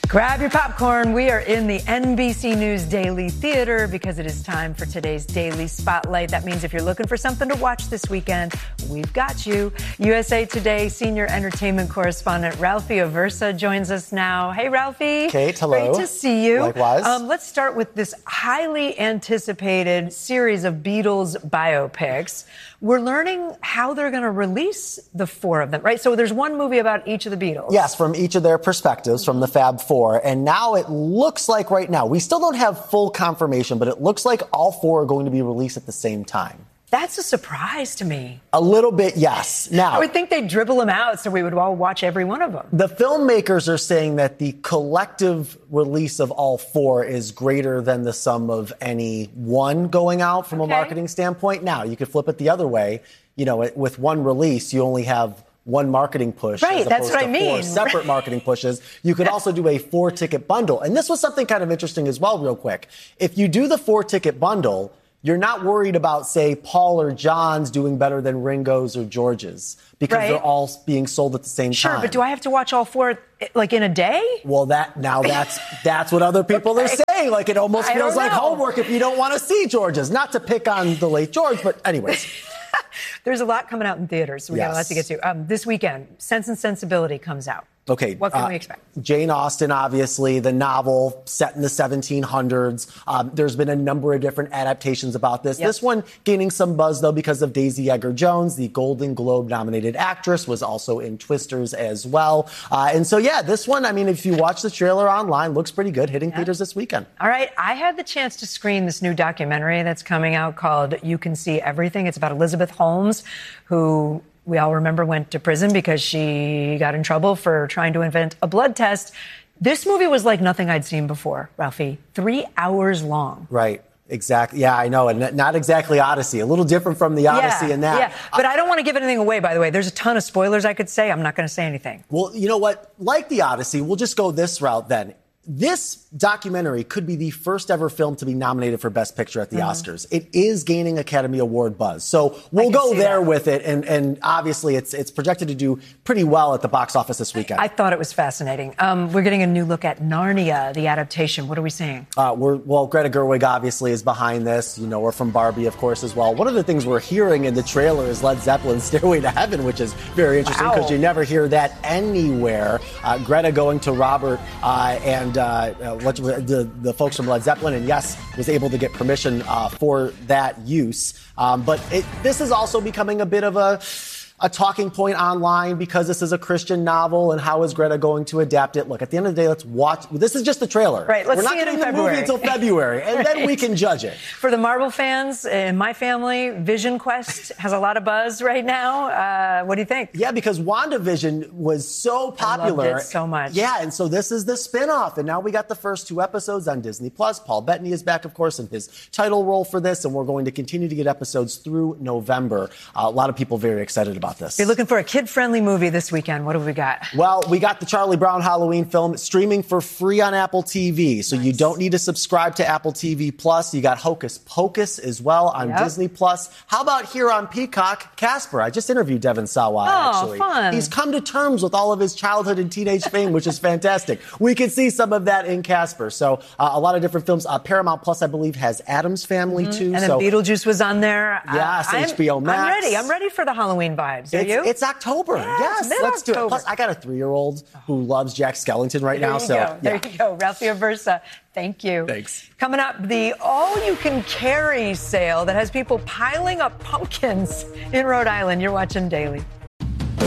Grab your popcorn. We are in the NBC News Daily Theater because it is time for today's Daily Spotlight. That means if you're looking for something to watch this weekend, we've got you. USA Today senior entertainment correspondent Ralphie Aversa joins us now. Hey, Ralphie. Kate, hello. Great to see you. Likewise. Let's start with this highly anticipated series of Beatles biopics. We're learning how they're going to release the four of them, right? So there's one movie about each of the Beatles. Yes, from each of their perspectives, from the Fab Four. And now it looks like right now, we still don't have full confirmation, but it looks like all four are going to be released at the same time. That's a surprise to me. A little bit, yes. Now, I would think they'd dribble them out so we would all watch every one of them. The filmmakers are saying that the collective release of all four is greater than the sum of any one going out from a marketing standpoint. Now, you could flip it the other way. You know, with one release, you only have one marketing push. Right, as that's what I to mean. Four separate marketing pushes. You could also do a 4-ticket bundle. And this was something kind of interesting as well, real quick. If you do the 4-ticket bundle, you're not worried about, say, Paul or John's doing better than Ringo's or George's because they're all being sold at the same time. Sure, but do I have to watch all four, like, in a day? Well, that's what other people are saying. Like, it almost feels like homework if you don't want to see George's. Not to pick on the late George, but anyways. There's a lot coming out in theaters, so we got a lot to get to. This weekend, Sense and Sensibility comes out. Okay. What can we expect? Jane Austen, obviously, the novel set in the 1700s. There's been a number of different adaptations about this. This one gaining some buzz, though, because of Daisy Edgar-Jones, the Golden Globe-nominated actress, was also in Twisters as well. And so, this one, I mean, if you watch the trailer online, looks pretty good, hitting theaters this weekend. All right. I had the chance to screen this new documentary that's coming out called You Can See Everything. It's about Elizabeth Holmes, who we all remember went to prison because she got in trouble for trying to invent a blood test. This movie was like nothing I'd seen before, Ralphie. 3 hours long. Right. Exactly. Yeah, I know. And not exactly Odyssey. A little different from the Odyssey in that. Yeah, but I don't want to give anything away, by the way. There's a ton of spoilers I could say. I'm not going to say anything. Well, you know what? Like the Odyssey, we'll just go this route then. This documentary could be the first ever film to be nominated for Best Picture at the Oscars. It is gaining Academy Award buzz. So we'll go there with it. And obviously it's projected to do pretty well at the box office this weekend. I thought it was fascinating. We're getting a new look at Narnia, the adaptation. What are we seeing? Greta Gerwig obviously is behind this. You know her from Barbie, of course, as well. One of the things we're hearing in the trailer is Led Zeppelin's Stairway to Heaven, which is very interesting because you never hear that anywhere. Greta going to Robert and the folks from Led Zeppelin, and was able to get permission for that use. But this is also becoming a bit of a talking point online because this is a Christian novel, and how is Greta going to adapt it? Look, at the end of the day, let's watch. This is just the trailer. Right, We're not getting the movie until February, and then we can judge it. For the Marvel fans in my family, Vision Quest has a lot of buzz right now. What do you think? Yeah, because WandaVision was so popular. I loved it so much. Yeah, and so this is the spinoff, and now we got the first 2 episodes on Disney+. Paul Bettany is back, of course, in his title role for this, and we're going to continue to get episodes through November. A lot of people very excited about this. You're looking for a kid-friendly movie this weekend. What have we got? Well, we got the Charlie Brown Halloween film streaming for free on Apple TV. So you don't need to subscribe to Apple TV Plus. You got Hocus Pocus as well on Disney Plus. How about here on Peacock, Casper? I just interviewed Devon Sawa, actually. Fun. He's come to terms with all of his childhood and teenage fame, which is fantastic. We can see some of that in Casper. So a lot of different films. Paramount Plus, I believe, has Addams Family, too. And then Beetlejuice was on there. Yes, HBO Max. I'm ready for the Halloween vibes. Are you? It's October. Yes, let's do it. Plus, I got a 3-year-old who loves Jack Skellington right now. There you go. Ralphie Aversa. Thank you. Thanks. Coming up, the all-you-can-carry sale that has people piling up pumpkins in Rhode Island. You're watching Daily.